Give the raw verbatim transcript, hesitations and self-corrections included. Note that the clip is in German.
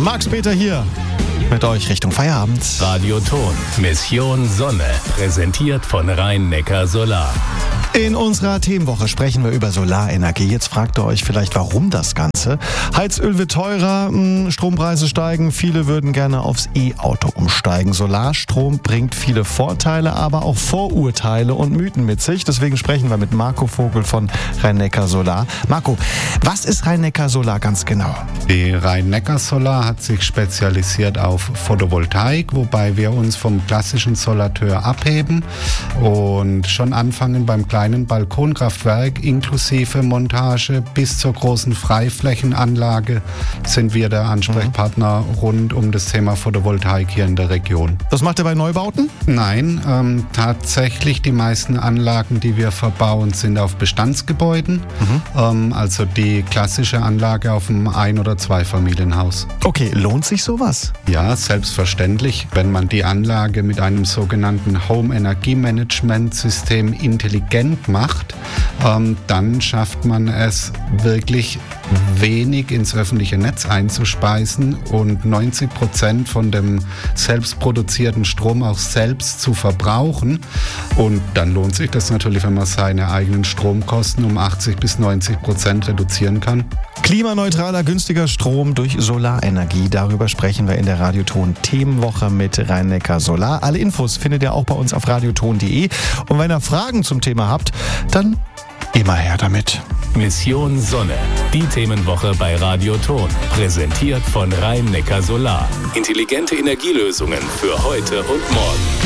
Max-Peter hier mit euch Richtung Feierabend. Radioton, Mission Sonne, präsentiert von Rhein-Neckar Solar. In unserer Themenwoche sprechen wir über Solarenergie. Jetzt fragt ihr euch vielleicht, warum das Ganze? Heizöl wird teurer, Strompreise steigen, viele würden gerne aufs E-Auto umsteigen. Solarstrom bringt viele Vorteile, aber auch Vorurteile und Mythen mit sich. Deswegen sprechen wir mit Marco Vogel von Rhein-Neckar Solar. Marco, was ist Rhein-Neckar Solar ganz genau? Die Rhein-Neckar Solar hat sich spezialisiert auf Photovoltaik, wobei wir uns vom klassischen Solateur abheben und schon anfangen beim kleinen Balkonkraftwerk inklusive Montage bis zur großen Freiflächenanlage sind wir der Ansprechpartner mhm. rund um das Thema Photovoltaik hier in der Region. Das macht ihr bei Neubauten? Nein, ähm, tatsächlich die meisten Anlagen, die wir verbauen, sind auf Bestandsgebäuden, mhm. ähm, also die klassische Anlage auf einem Ein- oder Zweifamilienhaus. Okay, lohnt sich sowas? Ja, selbstverständlich. Wenn man die Anlage mit einem sogenannten Home-Energie-Management-System intelligent macht, ähm, dann schafft man es wirklich wenig ins öffentliche Netz einzuspeisen und neunzig Prozent von dem selbst produzierten Strom auch selbst zu verbrauchen. Und dann lohnt sich das natürlich, wenn man seine eigenen Stromkosten um achtzig bis neunzig Prozent reduzieren kann. Klimaneutraler, günstiger Strom durch Solarenergie. Darüber sprechen wir in der Radioton-Themenwoche mit Rhein-Neckar Solar. Alle Infos findet ihr auch bei uns auf radioton punkt de. Und wenn ihr Fragen zum Thema habt, dann immer her damit. Mission Sonne, die Themenwoche bei Radioton. Präsentiert von Rhein-Neckar Solar. Intelligente Energielösungen für heute und morgen.